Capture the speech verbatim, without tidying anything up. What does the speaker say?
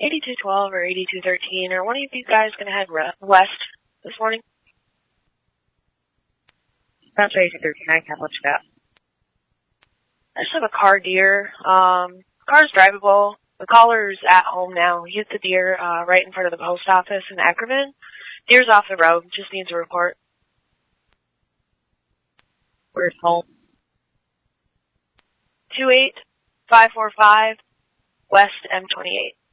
eighty-two twelve or eighty-two thirteen, are one of you guys going to head re- west this morning? That's eighty-two thirteen. I can't let you go. I just have a car deer. Um, car's drivable. The caller's at home now. He hit the deer uh, right in front of the post office in Ackerman. Deer's off the road. Just needs a report. Where's home? two eight five four five West M twenty-eight.